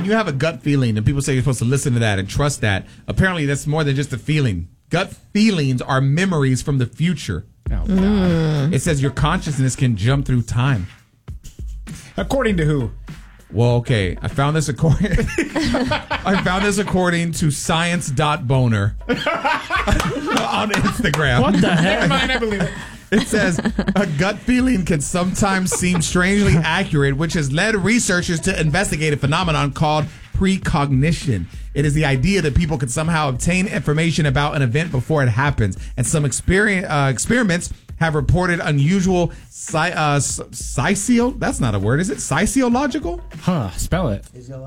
you have a gut feeling and people say you're supposed to listen to that and trust that, apparently that's more than just a feeling. Gut feelings are memories from the future. Oh, God. It says your consciousness can jump through time. According to who? Well, okay. I found this according to science.boner on Instagram. What the heck? Never mind, I believe it. It says a gut feeling can sometimes seem strangely accurate, which has led researchers to investigate a phenomenon called precognition. It is the idea that people can somehow obtain information about an event before it happens. And some experiments have reported unusual that's not a word, is it? Sociological? Huh, spell it.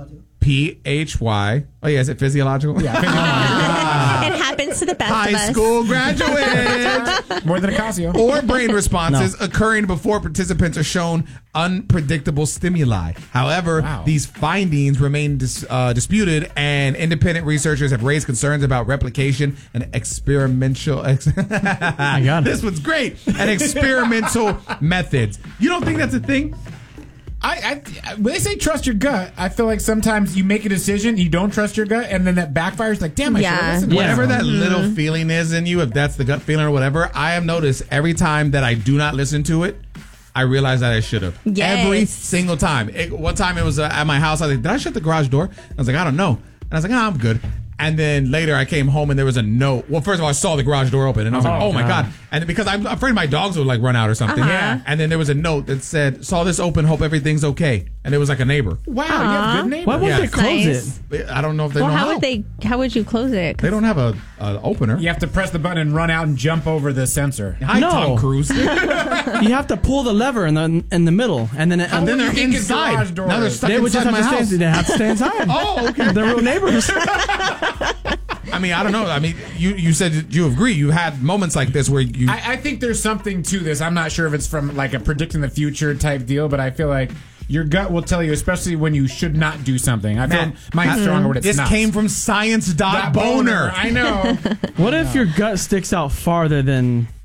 Phy. Oh, yeah, is it physiological? Yeah, It happens to the best of High us. school graduate. more than a Casio. Or brain responses occurring before participants are shown unpredictable stimuli. However, these findings remain disputed, and independent researchers have raised concerns about replication and experimental. I got it. This one's great. And experimental methods. You don't think that's a thing? When they say trust your gut, I feel like sometimes you make a decision, you don't trust your gut, and then that backfires. Like, damn, I should have listened to Whatever that. that little feeling is in you, if that's the gut feeling or whatever, I have noticed every time that I do not listen to it, I realize that I should have. Yes. Every single time. One time it was at my house. I was like, did I shut the garage door? I was like, I don't know. And I was like, I'm good. And then later I came home and there was a note. Well, first of all, I saw the garage door open and I was like, oh my God. And because I'm afraid my dogs would like run out or something. Yeah. And then there was a note that said, saw this open, hope everything's okay. And it was like a neighbor. Wow, you have good neighbors. Why would they close Nice. it? I don't know if they Well, know how would you close it? They don't have a opener. You have to press the button and run out and jump over the sensor. Hi, No. Tom Cruise. You have to pull the lever in the middle, and then And then they're you get inside. garage doors? Now they're stuck they would just inside have my to house. stay. They have to stay inside. Oh, okay. They're real neighbors. I mean, I don't know. I mean, you said you agree. You had moments like this where you. I think there's something to this. I'm not sure if it's from like a predicting the future type deal, but I feel like your gut will tell you, especially when you should not do something. I feel mine's stronger when it's this not. came from science.boner. I know. What if your gut sticks out farther than